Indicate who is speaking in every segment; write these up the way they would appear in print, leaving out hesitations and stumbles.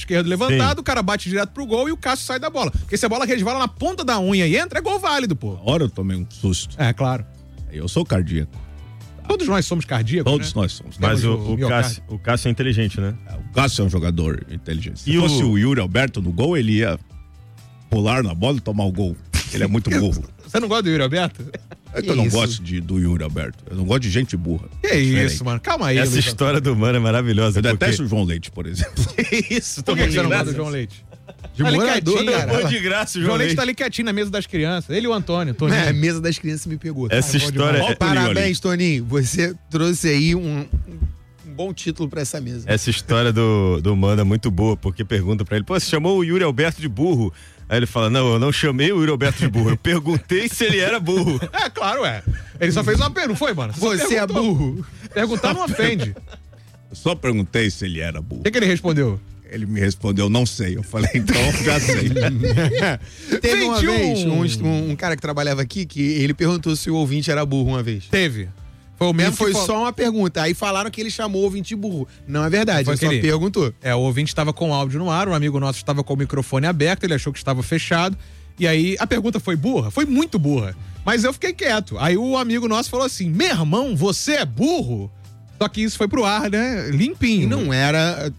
Speaker 1: esquerdo levantado, o cara bate direto pro gol e o Cássio sai da bola. Porque se a bola resvala na ponta da unha e entra, é gol válido, pô.
Speaker 2: Agora eu tomei um susto.
Speaker 1: É, claro.
Speaker 2: Eu sou cardíaco.
Speaker 1: Todos nós somos cardíacos,
Speaker 2: Todos nós somos.
Speaker 3: Mas o Cássio é inteligente, né?
Speaker 2: O Cássio é um jogador inteligente. Se fosse o Yuri Alberto no gol, ele ia pular na bola e tomar o gol. Ele é muito burro.
Speaker 1: Você não gosta do Yuri Alberto?
Speaker 2: É que eu não gosto do Yuri Alberto. Eu não gosto de gente burra.
Speaker 1: Que isso, mano? Calma aí.
Speaker 3: Essa história do Mano é maravilhosa.
Speaker 2: Eu detesto o João Leite, por exemplo.
Speaker 3: Que isso?
Speaker 1: Por que você não gosta do João Leite?
Speaker 4: De morador,
Speaker 3: cara. De graça, o
Speaker 1: João Leite tá ali quietinho na mesa das crianças. Ele e o Antônio.
Speaker 4: É, a mesa das crianças me pegou.
Speaker 3: Essa história...
Speaker 4: Parabéns, Toninho. Você trouxe aí um bom título pra essa mesa.
Speaker 3: Essa história do Mano é muito boa, porque pergunta pra ele, pô, você chamou o Yuri Alberto de burro? Aí ele fala, não, eu não chamei o Yuri Alberto de burro, eu perguntei se ele era burro.
Speaker 1: É, claro, é. Ele só fez uma pergunta, foi, mano?
Speaker 4: Você é burro.
Speaker 1: Perguntar não ofende.
Speaker 2: Eu só perguntei se ele era burro.
Speaker 1: O que ele respondeu?
Speaker 2: Ele me respondeu, não sei. Eu falei, então já sei.
Speaker 4: Teve uma vez um cara que trabalhava aqui que ele perguntou se o ouvinte era burro uma vez.
Speaker 1: Teve. Foi o mesmo.
Speaker 4: E foi só uma pergunta. Aí falaram que ele chamou o ouvinte de burro. Não é verdade, ele só perguntou.
Speaker 1: É, o ouvinte estava com o áudio no ar, um amigo nosso estava com o microfone aberto, ele achou que estava fechado. E aí a pergunta foi burra? Foi muito burra. Mas eu fiquei quieto. Aí o amigo nosso falou assim: meu irmão, você é burro? Só que isso foi pro ar, né? Limpinho.
Speaker 4: E não era.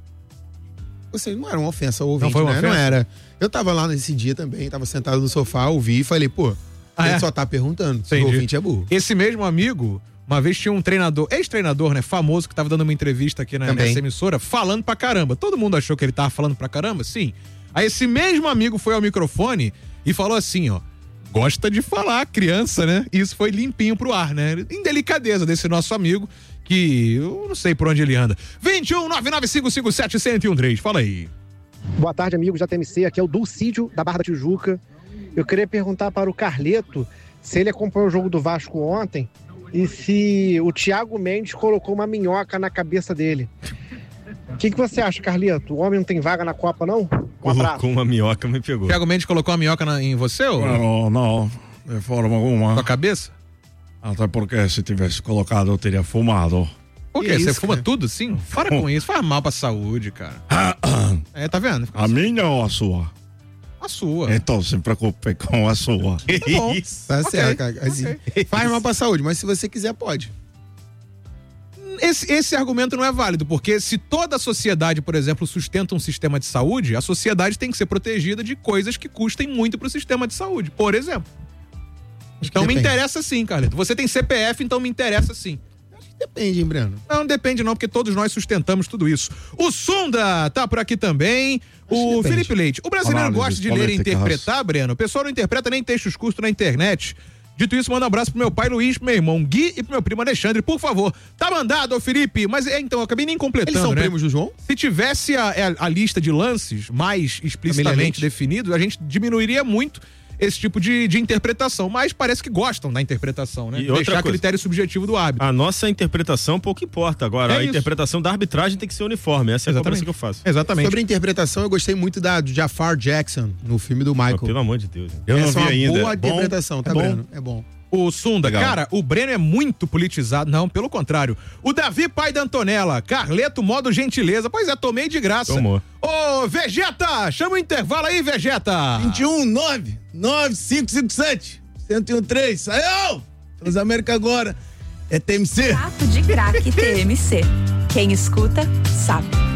Speaker 4: Você não era uma ofensa ao ouvinte,
Speaker 1: não foi uma
Speaker 4: né?
Speaker 1: ofensa?
Speaker 4: Não era. Eu tava lá nesse dia também, tava sentado no sofá, ouvi e falei, pô, ele só tá perguntando se o ouvinte é burro.
Speaker 1: Esse mesmo amigo, uma vez tinha um treinador, ex-treinador, né, famoso, que tava dando uma entrevista aqui nessa emissora, falando pra caramba. Todo mundo achou que ele tava falando pra caramba? Sim. Aí esse mesmo amigo foi ao microfone e falou assim, ó, gosta de falar, criança, né? E isso foi limpinho pro ar, né? Indelicadeza desse nosso amigo, que eu não sei por onde ele anda. 21-99557-1013, fala aí.
Speaker 5: Boa tarde, amigos da TMC, aqui é o Dulcídio, da Barra da Tijuca. Eu queria perguntar para o Carleto se ele acompanhou o jogo do Vasco ontem e se o Thiago Mendes colocou uma minhoca na cabeça dele. O que você acha, Carleto? O homem não tem vaga na Copa, não?
Speaker 3: Colocou uma minhoca, me pegou.
Speaker 1: Thiago Mendes colocou uma minhoca em você, ou?
Speaker 2: Não, de forma alguma.
Speaker 1: Na cabeça?
Speaker 2: Até porque se tivesse colocado eu teria fumado.
Speaker 1: Por quê? Você fuma tudo sim? Para com isso, faz mal pra saúde, cara. Tá vendo?
Speaker 2: A minha ou a sua?
Speaker 1: A sua.
Speaker 2: Então se preocupe com a sua.
Speaker 1: Tá bom.
Speaker 4: Tá certo, cara. Assim, faz mal pra saúde, mas se você quiser, pode.
Speaker 1: Esse argumento não é válido, porque se toda a sociedade, por exemplo, sustenta um sistema de saúde, a sociedade tem que ser protegida de coisas que custem muito pro sistema de saúde, por exemplo. Então me interessa sim, Carleto. Você tem CPF, então me interessa sim.
Speaker 4: Acho que depende, hein, Breno?
Speaker 1: Não depende não, porque todos nós sustentamos tudo isso. O Sunda tá por aqui também. O Felipe Leite. O brasileiro gosta de ler e interpretar, Breno. O pessoal não interpreta nem textos curtos na internet. Dito isso, manda um abraço pro meu pai Luiz, pro meu irmão Gui e pro meu primo Alexandre, por favor. Tá mandado, ô Felipe. Mas então, eu acabei nem completando,
Speaker 4: Eles são primos do João?
Speaker 1: Se tivesse a lista de lances mais explicitamente definido, a gente diminuiria muito esse tipo de interpretação, mas parece que gostam da interpretação, né?
Speaker 3: E deixar
Speaker 1: a critério subjetivo do árbitro.
Speaker 3: A nossa interpretação pouco importa agora. A interpretação da arbitragem tem que ser uniforme. Essa é a cobrança que eu faço.
Speaker 1: Exatamente.
Speaker 4: Sobre a interpretação, eu gostei muito do Jafar Jackson no filme do Michael.
Speaker 3: Pelo amor de Deus.
Speaker 2: Eu não vi ainda.
Speaker 4: Boa interpretação, tá, Breno? É bom.
Speaker 1: O Sunda,
Speaker 2: legal.
Speaker 1: Cara, o Breno é muito politizado. Não, pelo contrário. O Davi, pai da Antonella. Carleto, modo gentileza. Pois é, tomei de graça.
Speaker 3: Tomou.
Speaker 1: Ô, Vegeta, chama o intervalo aí, Vegeta.
Speaker 6: 21-9-9557-1013. Saiu! Transamérica agora. É TMC.
Speaker 7: Papo de Craque TMC. Quem escuta, sabe.